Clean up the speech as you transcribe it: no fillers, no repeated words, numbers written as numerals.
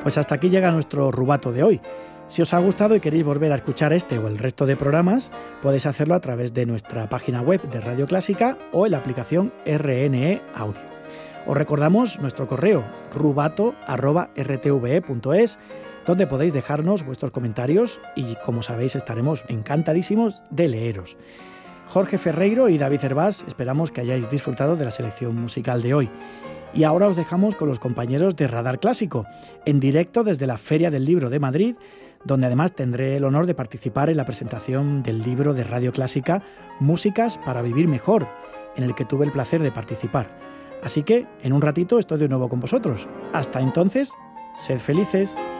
Pues hasta aquí llega nuestro Rubato de hoy. Si os ha gustado y queréis volver a escuchar este o el resto de programas, podéis hacerlo a través de nuestra página web de Radio Clásica o en la aplicación RNE Audio. Os recordamos nuestro correo rubato@rtve.es, donde podéis dejarnos vuestros comentarios y, como sabéis, estaremos encantadísimos de leeros. Jorge Ferreiro y David Hervás, esperamos que hayáis disfrutado de la selección musical de hoy. Y ahora os dejamos con los compañeros de Radar Clásico, en directo desde la Feria del Libro de Madrid, donde además tendré el honor de participar en la presentación del libro de Radio Clásica Músicas para vivir mejor, en el que tuve el placer de participar. Así que, en un ratito estoy de nuevo con vosotros. Hasta entonces, sed felices.